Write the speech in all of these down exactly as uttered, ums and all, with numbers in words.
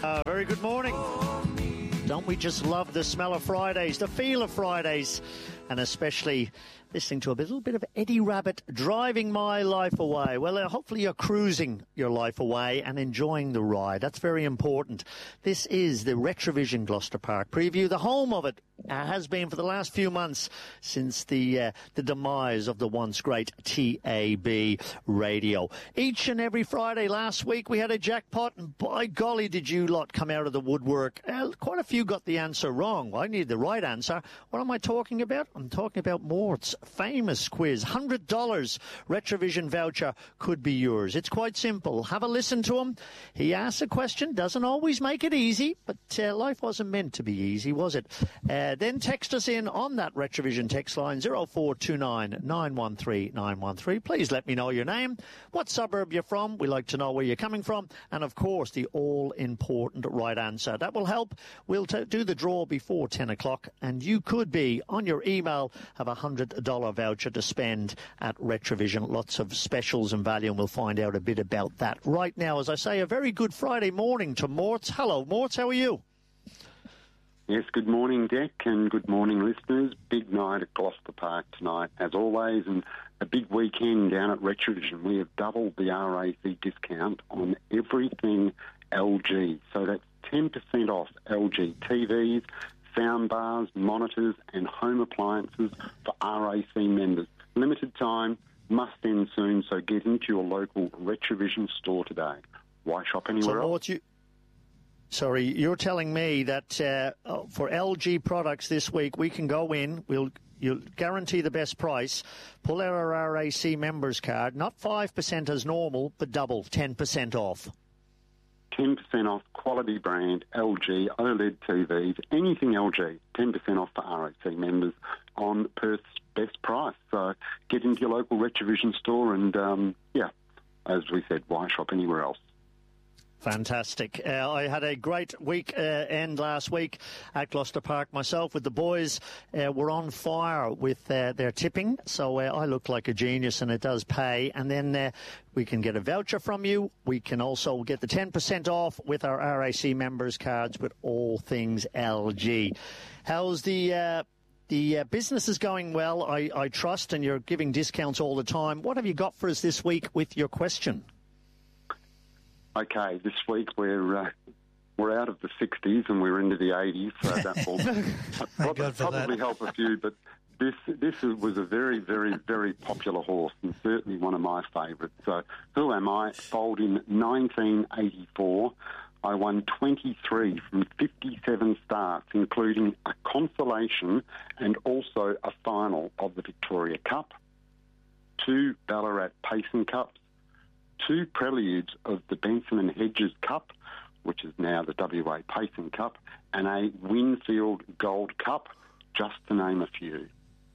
Uh, very good morning. Don't we just love the smell of Fridays, the feel of Fridays, and especially listening to a little bit of Eddie Rabbitt, Driving My Life Away. Well, uh, hopefully you're cruising your life away and enjoying the ride. That's very important. This is the Retrovision Gloucester Park preview, the home of it. Uh, has been for the last few months since the uh, the demise of the once great T A B radio. Each and every Friday last week we had a jackpot, and by golly did you lot come out of the woodwork. Uh, quite a few got the answer wrong. Well, I need the right answer. What am I talking about? I'm talking about Mort's famous quiz. one hundred dollars Retrovision voucher could be yours. It's quite simple. Have a listen to him. He asks a question, doesn't always make it easy, but uh, life wasn't meant to be easy, was it? Uh, then text us in on that Retrovision text line, zero four two nine, nine one three, nine one three. Please let me know your name, what suburb you're from. We like to know where you're coming from, and of course the all-important right answer. That will help. We'll t- do the draw before ten o'clock, and you could be, on your email, have a one hundred dollars voucher to spend at Retrovision. Lots of specials and value, and we'll find out a bit about that. Right now, as I say, a very good Friday morning to Morts. Hello, Morts, how are you? Yes, good morning, Deck, and good morning, listeners. Big night at Gloucester Park tonight, as always, and a big weekend down at Retrovision. We have doubled the R A C discount on everything L G. So that's ten percent off L G T Vs, sound bars, monitors, and home appliances for R A C members. Limited time, must end soon, so get into your local Retrovision store today. Why shop anywhere so, else? You- Sorry, you're telling me that uh, for L G products this week, we can go in, we'll you'll guarantee the best price, pull out our R A C members card, not five percent as normal, but double, ten percent off. ten percent off quality brand L G, OLED T Vs, anything L G, ten percent off for R A C members on Perth's best price. So get into your local Retrovision store and, um, yeah, as we said, why shop anywhere else? Fantastic. Uh, I had a great week uh, end last week at Gloucester Park myself with the boys. Uh, we're on fire with uh, their tipping, so uh, I look like a genius, and it does pay. And then uh, we can get a voucher from you. We can also get the ten percent off with our R A C members cards with all things L G. How's the... Uh, The uh, business is going well, I, I trust, and you're giving discounts all the time. What have you got for us this week with your question? Okay, this week we're uh, we're out of the sixties and we're into the eighties, so that will probably, probably help a few. But this this was a very, very, very popular horse, and certainly one of my favourites. So, who am I? Foaled in nineteen eighty-four. I won twenty-three from fifty-seven starts, including a consolation and also a final of the Victoria Cup, two Ballarat Payson Cups, two preludes of the Benson and Hedges Cup, which is now the W A Payson Cup, and a Winfield Gold Cup, just to name a few.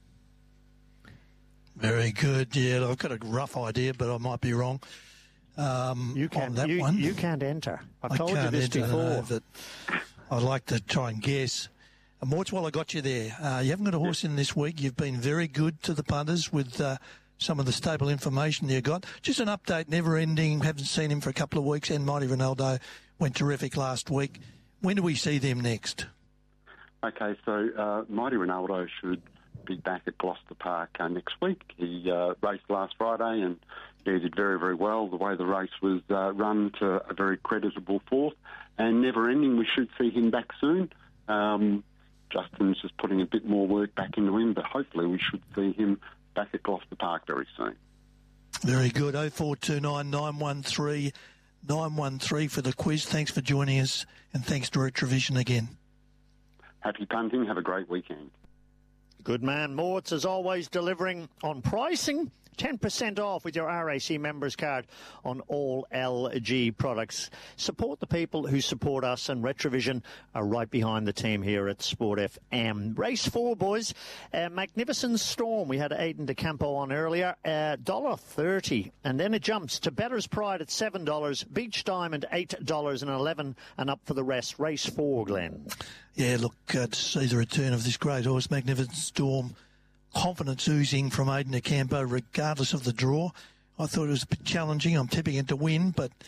Very good. Yeah, I've got a rough idea, but I might be wrong. Um, you can't, on that you, one. You can't enter. I've I told you this enter, before. No, but I'd like to try and guess. And Morts, while I got you there, uh, you haven't got a horse in this week. You've been very good to the punters with uh, some of the stable information you got. Just an update, never ending. Haven't seen him for a couple of weeks, and Mighty Ronaldo went terrific last week. When do we see them next? Okay, so uh, Mighty Ronaldo should be back at Gloucester Park uh, next week. He uh, raced last Friday and yeah, he did very, very well. The way the race was uh, run to a very creditable fourth, and never ending, we should see him back soon. Um, Justin's just putting a bit more work back into him, but hopefully we should see him back at Gloucester Park very soon. Very good. oh four two nine, nine one three, nine one three for the quiz. Thanks for joining us, and thanks to Retrovision again. Happy punting. Have a great weekend. Good man. Morts, as always, delivering on pricing. ten percent off with your R A C members card on all L G products. Support the people who support us, and Retrovision are right behind the team here at Sport F M. Race four, boys. Uh, Magnificent Storm. We had Aidan De Campo on earlier. Uh, one dollar thirty. And then it jumps to Better's Pride at seven dollars. Beach Diamond, eight dollars and eleven. And up for the rest. Race four, Glenn. Yeah, look, uh, to see the return of this great horse, Magnificent Storm. Confidence oozing from Aidan De Campo, regardless of the draw. I thought it was a bit challenging. I'm tipping it to win, but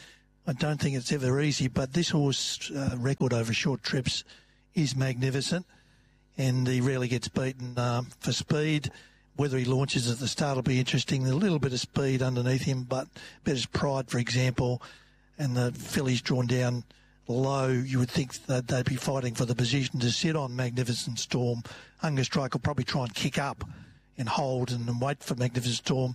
I don't think it's ever easy, but this horse uh, record over short trips is magnificent, and he rarely gets beaten um, for speed. Whether he launches at the start will be interesting. There's a little bit of speed underneath him, but Bettor's Pride, for example, and the filly's drawn down low, you would think that they'd be fighting for the position to sit on Magnificent Storm. Hunger Strike will probably try and kick up and hold and, and wait for Magnificent Storm.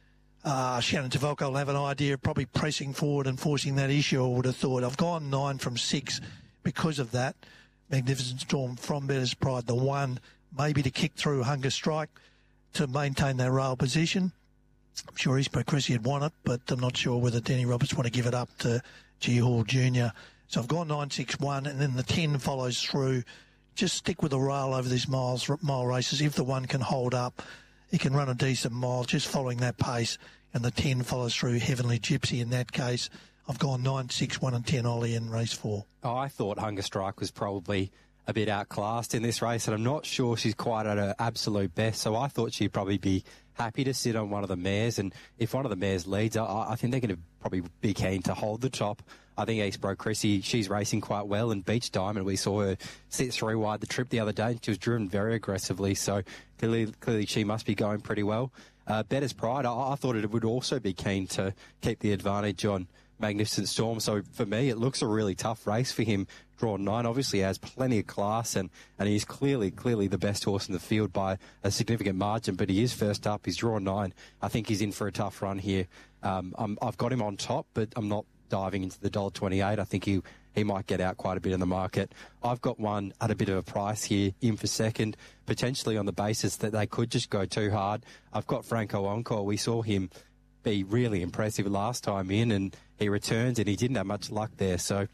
Uh, Shannon Tavolko will have an idea of probably pressing forward and forcing that issue, I would have thought. I've gone nine from six because of that. Magnificent Storm from Bettor's Pride, the one, maybe to kick through Hunger Strike to maintain that rail position. I'm sure East Cressy would want it, but I'm not sure whether Danny Roberts want to give it up to G. Hall Junior So I've gone nine six one, and then the ten follows through. Just stick with the rail over these miles, mile races. If the one can hold up, he can run a decent mile just following that pace, and the ten follows through Heavenly Gypsy in that case. I've gone nine six one and ten Ollie in race four. Oh, I thought Hunger Strike was probably a bit outclassed in this race, and I'm not sure she's quite at her absolute best, so I thought she'd probably be happy to sit on one of the mares, and if one of the mares leads, I, I think they're going to probably be keen to hold the top. I think East Cressy, she's racing quite well, and Beach Diamond, we saw her sit three wide the trip the other day, and she was driven very aggressively, so clearly, clearly she must be going pretty well. Uh, Bettor's Pride, I, I thought it would also be keen to keep the advantage on Magnificent Storm, so for me it looks a really tough race for him. Drawn nine, obviously has plenty of class, and, and he's clearly clearly the best horse in the field by a significant margin, but he is first up. He's drawn nine. I think he's in for a tough run here. Um, I'm, I've got him on top, but I'm not diving into the one dollar twenty-eight. I think he, he might get out quite a bit in the market. I've got one at a bit of a price here, in for second, potentially on the basis that they could just go too hard. I've got Franco Encore. We saw him be really impressive last time in, and he returns, and he didn't have much luck there, so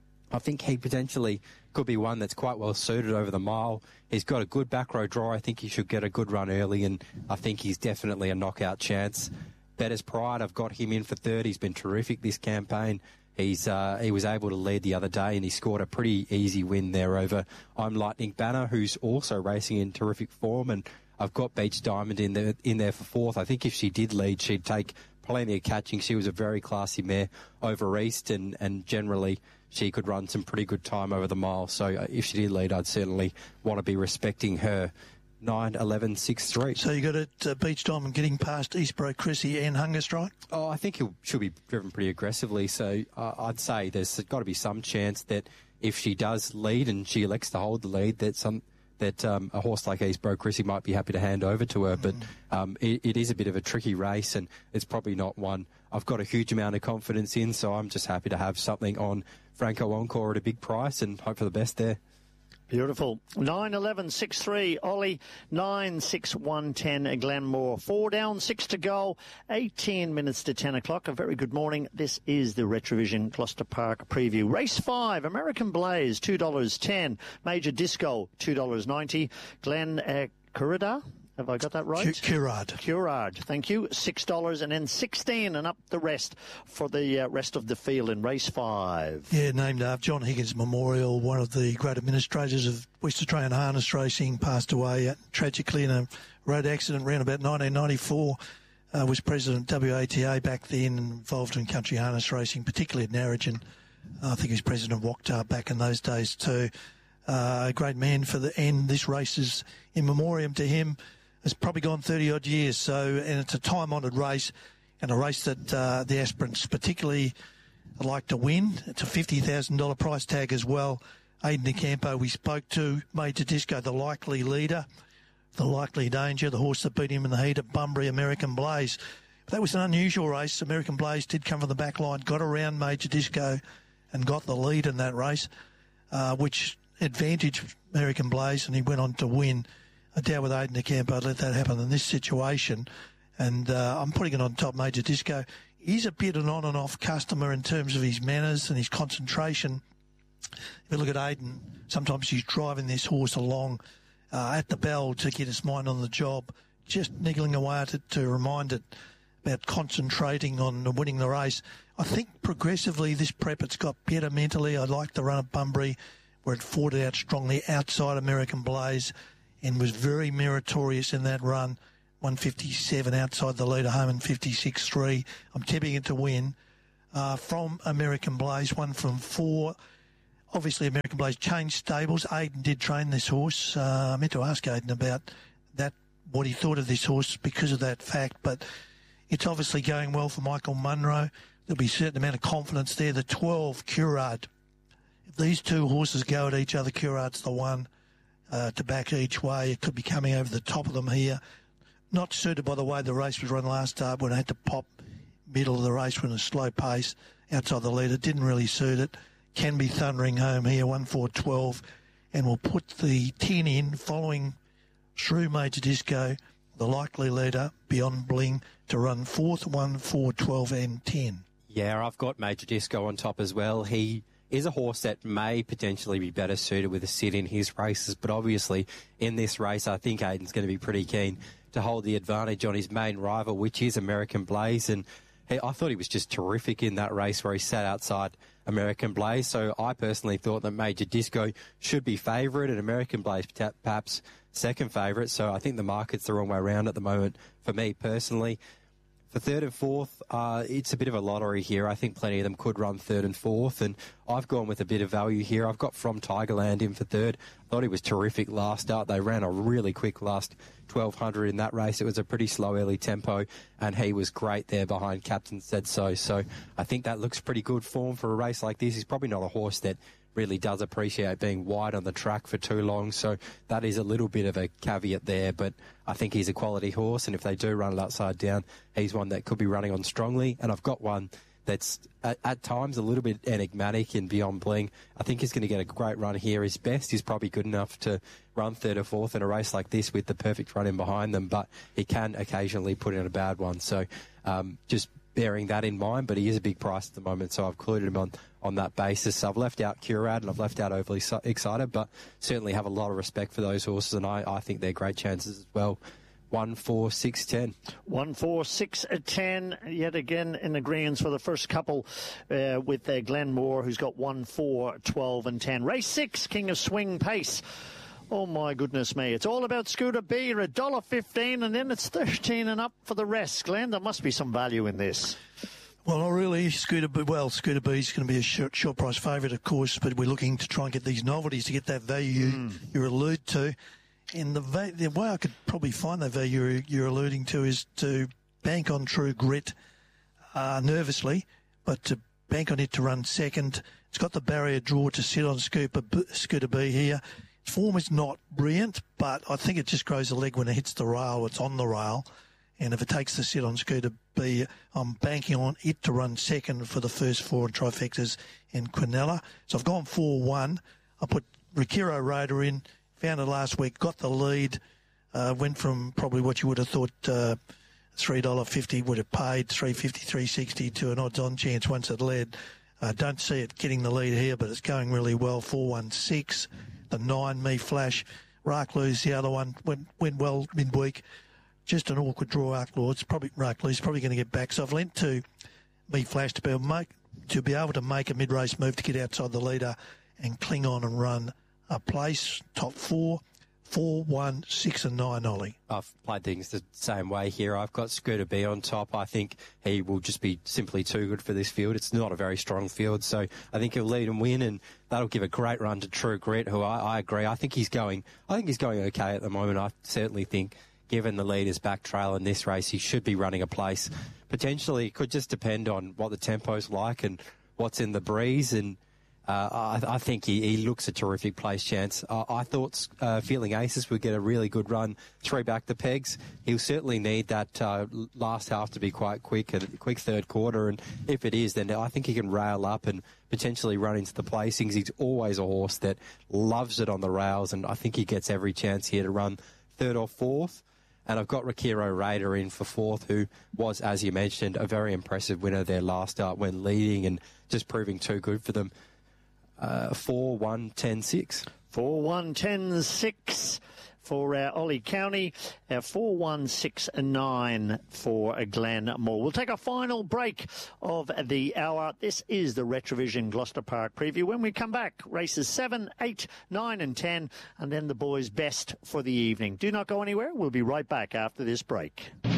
I think he potentially could be one that's quite well suited over the mile. He's got a good back row draw. I think he should get a good run early, and I think he's definitely a knockout chance. Bettor's Pride, I've got him in for third. He's been terrific this campaign. He's uh, he was able to lead the other day, and he scored a pretty easy win there over I'm Lightning Banner, who's also racing in terrific form, and I've got Beach Diamond in there, in there for fourth. I think if she did lead, she'd take plenty of catching. She was a very classy mare over East, and, and generally she could run some pretty good time over the mile. So if she did lead, I'd certainly want to be respecting her. nine, eleven, six, three. So you got it, uh, Beach Diamond getting past Eastbro Cressy and Hunger Strike? Oh, I think he should be driven pretty aggressively. So uh, I'd say there's got to be some chance that if she does lead and she elects to hold the lead, that some that um, a horse like Eastbro Cressy might be happy to hand over to her. But um, it, it is a bit of a tricky race, and it's probably not one I've got a huge amount of confidence in, so I'm just happy to have something on Franco Encore at a big price and hope for the best there. Beautiful. nine, eleven, six, three, Ollie. nine, six, one, ten, Glenmore. Four down, six to go. eighteen minutes to ten o'clock. A very good morning. This is the Retrovision Gloucester Park preview. Race five, American Blaze, two dollars ten. Major Disco, two dollars ninety. Glen uh, Currida. Have I got that right? Curard. Curard, thank you. six dollars, and then sixteen, and up the rest for the uh, rest of the field in race five. Yeah, named after John Higgins Memorial, one of the great administrators of West Australian harness racing, passed away tragically in a road accident around about nineteen ninety-four. Uh, was president of W A T A back then, involved in country harness racing, particularly at Narrogin. Uh, I think he was president of Wakhtar back in those days too. Uh, a great man for the end. This race is in memoriam to him. It's probably gone thirty odd years, so and it's a time-honoured race, and a race that uh, the aspirants particularly like to win. It's a fifty thousand dollars price tag as well. Aidan DeCampo we spoke to, Major Disco, the likely leader, the likely danger, the horse that beat him in the heat at Bunbury, American Blaze. But that was an unusual race. American Blaze did come from the back line, got around Major Disco and got the lead in that race, uh, which advantaged American Blaze, and he went on to win. I doubt with Aidan DeCampo I'd let that happen in this situation. And uh, I'm putting it on top. Major Disco. He's a bit an on and off customer in terms of his manners and his concentration. If you look at Aidan, sometimes he's driving this horse along uh, at the bell to get his mind on the job, just niggling away at it to remind it about concentrating on winning the race. I think progressively this prep, it's got better mentally. I like the run at Bunbury where it fought out strongly outside American Blaze and was very meritorious in that run. one fifty-seven outside the leader, home in fifty-six three. I'm tipping it to win. uh, from American Blaze, one from four. Obviously, American Blaze changed stables. Aidan did train this horse. Uh, I meant to ask Aidan about that, what he thought of this horse because of that fact, but it's obviously going well for Michael Munro. There'll be a certain amount of confidence there. The twelve, Curard. If these two horses go at each other, Curard's the one uh, to back each way. It could be coming over the top of them here. Not suited by the way the race was run last start when it had to pop middle of the race when a slow pace outside the leader. Didn't really suit it. Can be thundering home here, one four twelve, and we'll put the ten in following Shrew Major Disco, the likely leader, Beyond Bling, to run fourth, one four twelve and ten. Yeah, I've got Major Disco on top as well. He is a horse that may potentially be better suited with a sit in his races, but obviously in this race I think Aidan's going to be pretty keen to hold the advantage on his main rival, which is American Blaze, and hey, I thought he was just terrific in that race where he sat outside American Blaze. So I personally thought that Major Disco should be favourite and American Blaze perhaps second favourite. So I think the market's the wrong way around at the moment for me personally. For third and fourth, uh, it's a bit of a lottery here. I think plenty of them could run third and fourth, and I've gone with a bit of value here. I've got From Tigerland in for third. I thought he was terrific last start. They ran a really quick last twelve hundred in that race. It was a pretty slow early tempo, and he was great there behind Captain Said So. So I think that looks pretty good form for a race like this. He's probably not a horse that really does appreciate being wide on the track for too long, so that is a little bit of a caveat there, but I think he's a quality horse, and if they do run it upside down, he's one that could be running on strongly. And I've got one that's at, at times a little bit enigmatic in Beyond Bling. I think he's going to get a great run here. His best is probably good enough to run third or fourth in a race like this with the perfect run in behind them, but he can occasionally put in a bad one, so um, just bearing that in mind, but he is a big price at the moment, so I've included him on, on that basis. So I've left out Curad and I've left out Overly Excited, but certainly have a lot of respect for those horses, and I, I think they're great chances as well. One, four, six, ten. One, four, six, ten. Yet again in agreement for the first couple uh, with uh, Glenn Moore, who's got one, four, twelve, and ten. Race six, King of Swing Pace. Oh, my goodness me. It's all about Scooter B. You're one dollar fifteen, and then it's thirteen and up for the rest. Glenn, there must be some value in this. Well, not really. Scooter B, well, Scooter B is going to be a short, short price favourite, of course, but we're looking to try and get these novelties to get that value mm. you allude to. And the, va- the way I could probably find that value you're alluding to is to bank on True Grit uh, nervously, but to bank on it to run second. It's got the barrier draw to sit on Scooter B, Scooter B here. Its form is not brilliant, but I think it just grows a leg when it hits the rail. It's on the rail. And if it takes the sit on Scooter B, I'm banking on it to run second for the first four in Trifectas and Quinella. So I've gone four one. I put Rikiro Raider in, found it last week, got the lead, uh, went from probably what you would have thought uh, three dollars fifty would have paid, three fifty, three sixty to an odds-on chance once it led. I uh, don't see it getting the lead here, but it's going really well, four one six. The nine, Me Flash. Rarkloo's the other one, went, went well midweek. Just an awkward draw, Arkloo. It's probably Rarkloo's probably going to get back. So I've lent to Me Flash to be able to make, to be able to make a mid-race move to get outside the leader and cling on and run a place, top four, four, one, six and nine, Ollie. I've played things the same way here. I've got Scooter B on top. I think he will just be simply too good for this field. It's not a very strong field, so I think he'll lead and win, and that'll give a great run to True Grit, who I, I agree. I think he's going. I think he's going okay at the moment. I certainly think, given the leader's back trail in this race, he should be running a place. Potentially, it could just depend on what the tempo's like and what's in the breeze, and Uh, I, I think he, he looks a terrific place chance. Uh, I thought uh, Feeling Aces would get a really good run, three back the pegs. He'll certainly need that uh, last half to be quite quick, a quick third quarter, and if it is, then I think he can rail up and potentially run into the placings. He's always a horse that loves it on the rails, and I think he gets every chance here to run third or fourth. And I've got Rikiro Raider in for fourth, who was, as you mentioned, a very impressive winner there last start when leading and just proving too good for them. Uh, four, one, ten, six. Four, one, ten, six for uh, Ollie County. Uh, four, one, six, nine for uh, Glenn Moore. We'll take a final break of the hour. This is the Retrovision Gloucester Park preview. When we come back, races seven, eight, nine, and ten, and then the boys' best for the evening. Do not go anywhere. We'll be right back after this break.